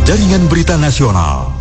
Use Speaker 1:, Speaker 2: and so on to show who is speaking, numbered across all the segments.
Speaker 1: Jaringan Berita Nasional.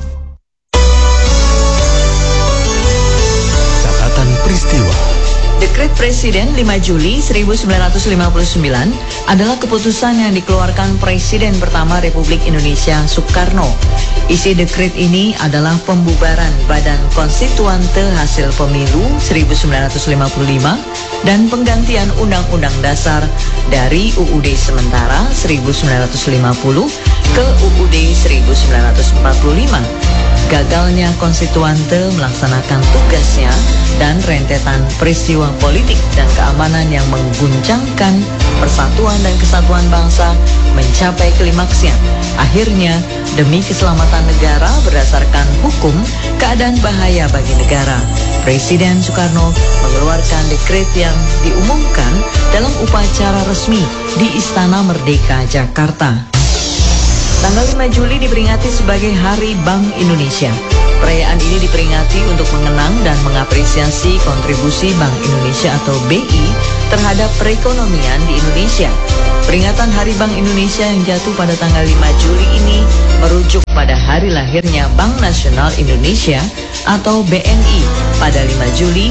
Speaker 1: Catatan peristiwa.
Speaker 2: Dekret Presiden 5 Juli 1959 adalah keputusan yang dikeluarkan Presiden pertama Republik Indonesia Soekarno. Isi dekret ini adalah pembubaran Badan Konstituante Hasil Pemilu 1955 dan penggantian Undang-Undang Dasar dari UUD sementara 1950 ke UUD 1945. Gagalnya konstituante melaksanakan tugasnya dan rentetan peristiwa politik dan keamanan yang mengguncangkan persatuan dan kesatuan bangsa mencapai klimaksnya. Akhirnya, demi keselamatan negara berdasarkan hukum, keadaan bahaya bagi negara, Presiden Soekarno mengeluarkan dekret yang diumumkan dalam upacara resmi di Istana Merdeka, Jakarta. Tanggal 5 Juli diperingati sebagai Hari Bank Indonesia. Perayaan ini diperingati untuk mengenang dan mengapresiasi kontribusi Bank Indonesia atau BI terhadap perekonomian di Indonesia. Peringatan Hari Bank Indonesia yang jatuh pada tanggal 5 Juli ini merujuk pada hari lahirnya Bank Nasional Indonesia atau BNI pada 5 Juli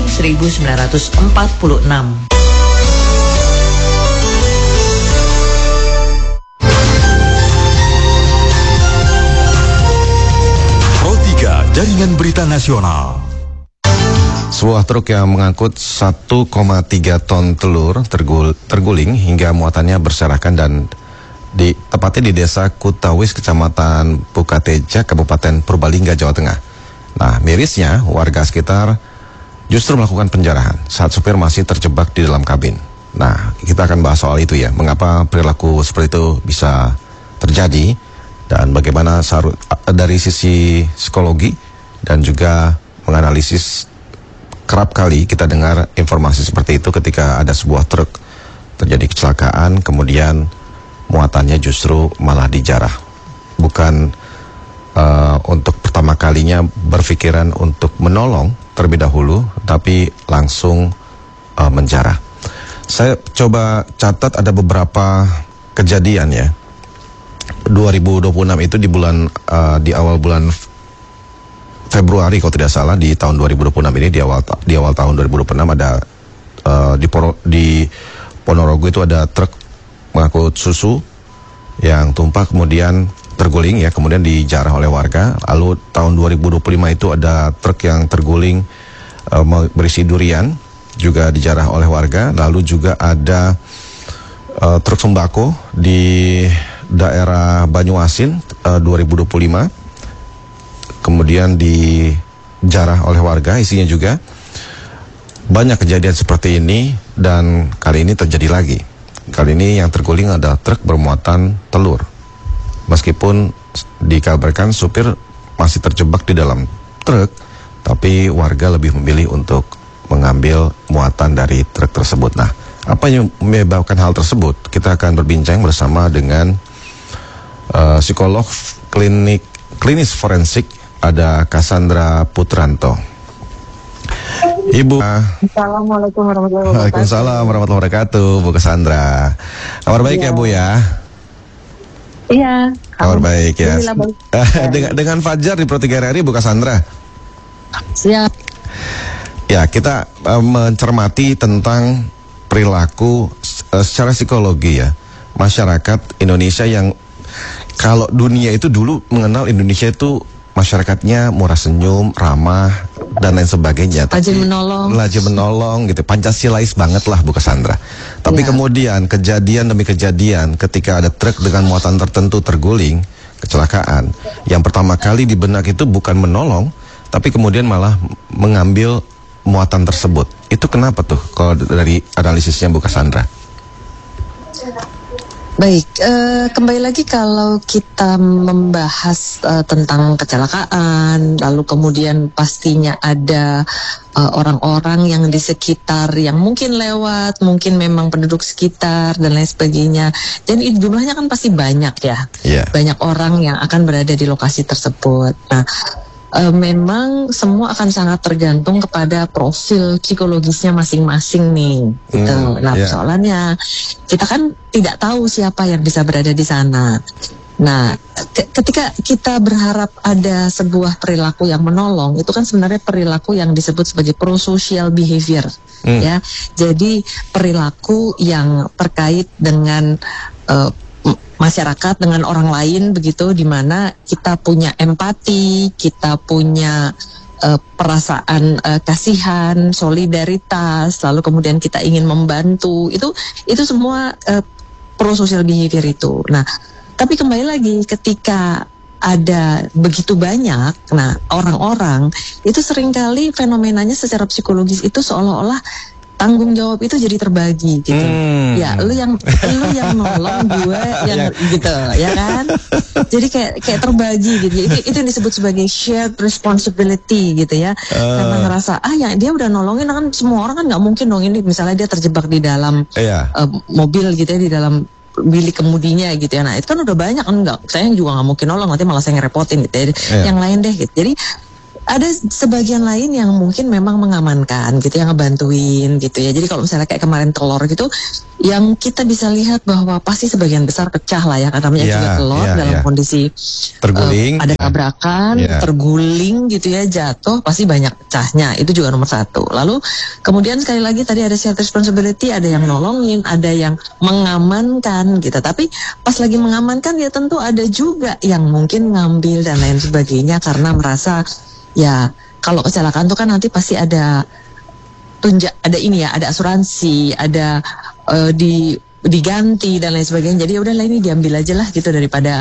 Speaker 2: 1946.
Speaker 1: Jaringan Berita Nasional.
Speaker 3: Sebuah truk yang mengangkut 1,3 ton telur terguling hingga muatannya berserakan dan tepatnya di desa Kutawis, Kecamatan Pukateja, Kabupaten Purbalingga, Jawa Tengah. Nah, mirisnya warga sekitar justru melakukan penjarahan saat supir masih terjebak di dalam kabin. Nah, kita akan bahas soal itu ya, mengapa perilaku seperti itu bisa terjadi dan bagaimana dari sisi psikologi dan juga menganalisis. Kerap kali kita dengar informasi seperti itu ketika ada sebuah truk terjadi kecelakaan, kemudian muatannya justru malah dijarah. Bukan untuk pertama kalinya berpikiran untuk menolong terlebih dahulu, tapi langsung menjarah. Saya coba catat ada beberapa kejadian ya. 2026 itu di awal bulan Februari kalau tidak salah, di tahun 2026 ini di awal tahun 2026 ada di Ponorogo itu ada truk mengangkut susu yang tumpah kemudian terguling ya, kemudian dijarah oleh warga. Lalu tahun 2025 itu ada truk yang terguling berisi durian juga dijarah oleh warga. Lalu juga ada truk sembako di daerah Banyuasin 2025 kemudian dijarah oleh warga, isinya juga. Banyak kejadian seperti ini dan kali ini terjadi lagi. Kali ini yang terguling adalah truk bermuatan telur. Meskipun dikabarkan supir masih terjebak di dalam truk, tapi warga lebih memilih untuk mengambil muatan dari truk tersebut. Nah, apa yang menyebabkan hal tersebut? Kita akan berbincang bersama dengan psikolog klinis forensik, ada Cassandra Putranto. Ibu.
Speaker 4: Assalamualaikum warahmatullahi wabarakatuh.
Speaker 3: Waalaikumsalam warahmatullahi wabarakatuh, Bu Cassandra. Kabar baik ya Bu ya?
Speaker 4: Iya.
Speaker 3: Kabar baik ya. Dengan Fajar di Pro 3 RRI, Bu Cassandra.
Speaker 4: Siap.
Speaker 3: Ya, kita mencermati tentang perilaku secara psikologi ya masyarakat Indonesia yang kalau dunia itu dulu mengenal Indonesia itu masyarakatnya murah senyum, ramah, dan lain sebagainya.
Speaker 4: Rajin menolong
Speaker 3: gitu. Pancasilais banget lah Bu Cassandra. Tapi kemudian kejadian demi kejadian ketika ada truk dengan muatan tertentu terguling, kecelakaan, yang pertama kali di benak itu bukan menolong, tapi kemudian malah mengambil muatan tersebut. Itu kenapa tuh kalau dari analisisnya Bu Cassandra?
Speaker 4: Baik, kembali lagi kalau kita membahas tentang kecelakaan, lalu kemudian pastinya ada orang-orang yang di sekitar yang mungkin lewat, mungkin memang penduduk sekitar dan lain sebagainya. Dan jumlahnya kan pasti banyak ya, banyak orang yang akan berada di lokasi tersebut. Nah, memang semua akan sangat tergantung kepada profil psikologisnya masing-masing nih, gitu. Nah, persoalannya kita kan tidak tahu siapa yang bisa berada di sana. Nah, ketika kita berharap ada sebuah perilaku yang menolong, itu kan sebenarnya perilaku yang disebut sebagai prosocial behavior, ya. Jadi perilaku yang terkait dengan masyarakat, dengan orang lain begitu, di mana kita punya empati, kita punya perasaan kasihan, solidaritas, lalu kemudian kita ingin membantu, itu semua prosocial behavior itu. Nah, tapi kembali lagi ketika ada begitu banyak, nah orang-orang itu seringkali fenomenanya secara psikologis itu seolah-olah tanggung jawab itu jadi terbagi gitu. Ya, lu yang nolong, gue yang gitu, ya kan? Jadi kayak terbagi gitu. Itu yang disebut sebagai shared responsibility gitu ya. Karena ngerasa ya dia udah nolongin, kan semua orang kan nggak mungkin dong ini misalnya dia terjebak di dalam mobil gitu ya, di dalam bilik kemudinya gitu ya. Nah, itu kan udah banyak kan, saya juga nggak mungkin nolong, nanti malah saya ngerepotin gitu ya. Yang lain deh gitu. Jadi ada sebagian lain yang mungkin memang mengamankan gitu, yang ngebantuin gitu ya. Jadi kalau misalnya kayak kemarin telur gitu, yang kita bisa lihat bahwa pasti sebagian besar pecah lah ya, karena namanya juga telur dalam kondisi
Speaker 3: terguling,
Speaker 4: ada tabrakan, terguling gitu ya, jatuh, pasti banyak pecahnya. Itu juga nomor satu. Lalu kemudian sekali lagi tadi ada shared responsibility, ada yang nolongin, ada yang mengamankan gitu. Tapi pas lagi mengamankan ya tentu ada juga yang mungkin ngambil dan lain sebagainya karena merasa ya kalau kecelakaan tuh kan nanti pasti ada ada ini ya, ada asuransi, ada diganti dan lain sebagainya. Jadi ya udahlah ini diambil aja lah gitu, daripada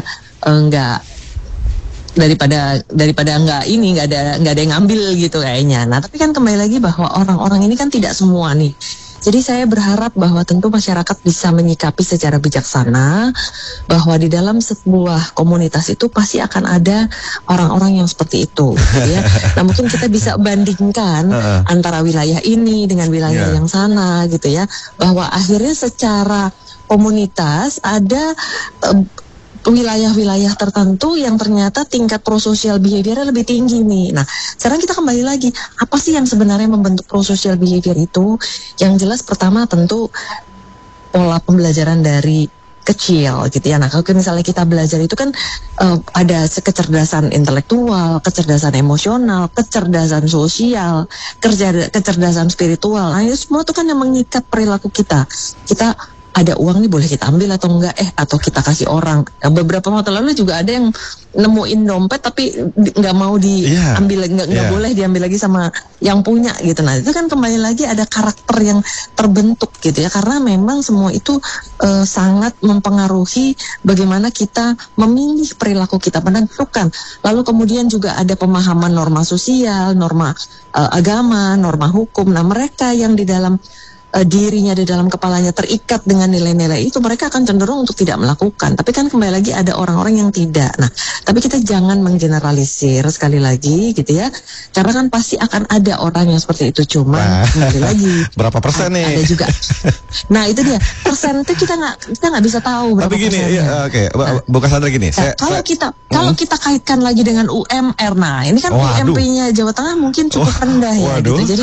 Speaker 4: nggak ada yang ngambil gitu kayaknya. Nah, tapi kan kembali lagi bahwa orang-orang ini kan tidak semua nih. Jadi saya berharap bahwa tentu masyarakat bisa menyikapi secara bijaksana bahwa di dalam sebuah komunitas itu pasti akan ada orang-orang yang seperti itu gitu ya. Nah, mungkin kita bisa bandingkan antara wilayah ini dengan wilayah yang sana gitu ya, bahwa akhirnya secara komunitas ada wilayah-wilayah tertentu yang ternyata tingkat prosocial behavior lebih tinggi nih. Nah, sekarang kita kembali lagi, apa sih yang sebenarnya membentuk prosocial behavior itu? Yang jelas pertama tentu pola pembelajaran dari kecil gitu ya. Nah, kalau misalnya kita belajar itu kan ada kecerdasan intelektual, kecerdasan emosional, kecerdasan sosial, kecerdasan spiritual. Nah, itu semua itu kan yang mengikat perilaku kita. Kita ada uang nih, boleh kita ambil atau enggak, atau kita kasih orang. Nah, beberapa waktu lalu juga ada yang nemuin dompet tapi nggak mau diambil, nggak boleh diambil lagi sama yang punya gitu. Nah, itu kan kembali lagi ada karakter yang terbentuk gitu ya, karena memang semua itu sangat mempengaruhi bagaimana kita memilih perilaku kita, menentukan. Lalu kemudian juga ada pemahaman norma sosial, norma agama, norma hukum. Nah, mereka yang di dalam dirinya di dalam kepalanya terikat dengan nilai-nilai itu, mereka akan cenderung untuk tidak melakukan. Tapi kan kembali lagi ada orang-orang yang tidak. Nah, tapi kita jangan menggeneralisir sekali lagi gitu ya, karena kan pasti akan ada orang yang seperti itu. Cuma kembali lagi
Speaker 3: berapa persen nih?
Speaker 4: Ada juga. Nah, itu dia, persen itu kita nggak bisa tahu berapa.
Speaker 3: Tapi gini, Bu Cassandra gini.
Speaker 4: Kalau kita kaitkan lagi dengan UMR, nah ini kan UMP-nya Jawa Tengah mungkin cukup rendah ya. Gitu.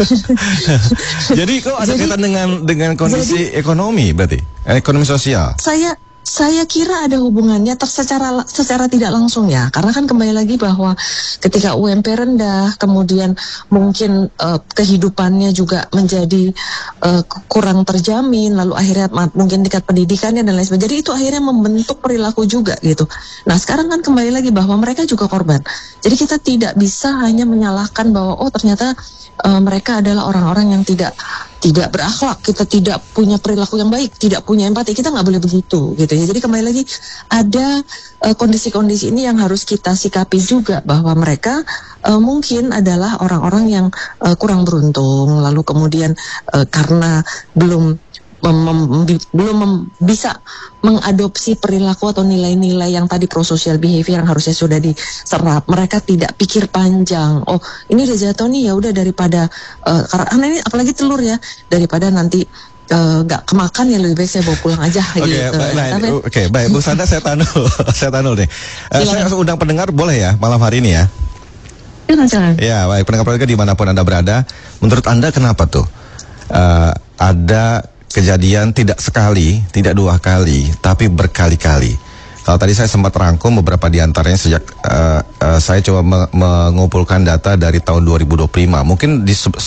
Speaker 3: Jadi kok ada kaitan dengan kondisi ekonomi berarti? Ekonomi sosial?
Speaker 4: Saya kira ada hubungannya secara tidak langsung ya, karena kan kembali lagi bahwa ketika UMP rendah, kemudian mungkin kehidupannya juga menjadi kurang terjamin, lalu akhirnya mungkin tingkat pendidikannya dan lain sebagainya. Jadi itu akhirnya membentuk perilaku juga gitu. Nah, sekarang kan kembali lagi bahwa mereka juga korban. Jadi kita tidak bisa hanya menyalahkan bahwa ternyata mereka adalah orang-orang yang tidak berakhlak, kita tidak punya perilaku yang baik, tidak punya empati. Kita nggak boleh begitu gitu ya. Jadi kembali lagi ada kondisi-kondisi ini yang harus kita sikapi juga, bahwa mereka mungkin adalah orang-orang yang kurang beruntung, lalu kemudian karena belum bisa mengadopsi perilaku atau nilai-nilai yang tadi prosocial behavior yang harusnya sudah diserap. Mereka tidak pikir panjang. Oh, ini udah jatuh nih, ya udah daripada karena ini apalagi telur ya, daripada nanti nggak kemakan ya lebih baik saya bawa pulang aja gitu.
Speaker 3: Baik, Bu Sandra, saya tanul nih. Saya undang pendengar boleh ya malam hari ini ya?
Speaker 4: Silakan.
Speaker 3: Ya, baik, pendengar dimanapun Anda berada, menurut Anda kenapa tuh ada kejadian tidak sekali, tidak dua kali, tapi berkali-kali Kalau tadi saya sempat rangkum beberapa di antaranya sejak saya coba mengumpulkan data dari tahun 2025. Mungkin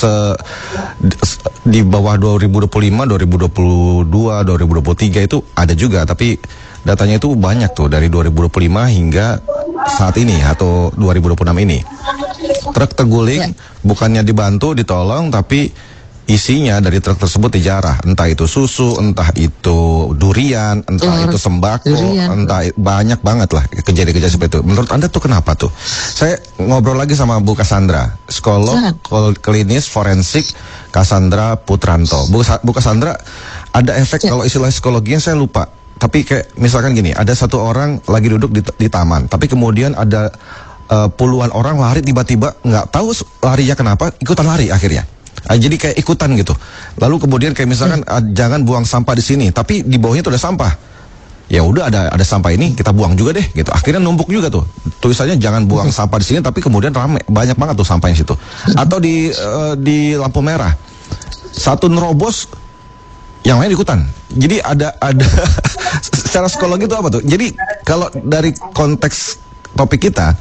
Speaker 3: di bawah 2025, 2022, 2023 itu ada juga, tapi datanya itu banyak tuh dari 2025 hingga saat ini atau 2026 ini. Truk terguling, bukannya dibantu, ditolong, tapi isinya dari truk tersebut dijarah, entah itu susu, entah itu durian, entah itu sembako, entah banyak banget lah kejadian-kejadian seperti itu. Menurut Anda tuh kenapa tuh? Saya ngobrol lagi sama Bu Cassandra, psikolog klinis forensik Cassandra Putranto. Bu Cassandra, ada efek kalau istilah psikologinya saya lupa. Tapi kayak misalkan gini, ada satu orang lagi duduk di taman, tapi kemudian ada puluhan orang lari tiba-tiba, nggak tahu larinya kenapa, ikutan lari akhirnya. Jadi kayak ikutan gitu. Lalu kemudian kayak misalkan jangan buang sampah di sini, tapi di bawahnya tuh ada sampah. Ya udah ada sampah ini kita buang juga deh gitu. Akhirnya numpuk juga tuh. Tulisannya jangan buang sampah di sini, tapi kemudian rame, banyak banget tuh sampahnya situ. Atau di lampu merah. Satu nerobos, yang lain ikutan. Jadi ada secara psikologi itu apa tuh? Jadi kalau dari konteks topik kita,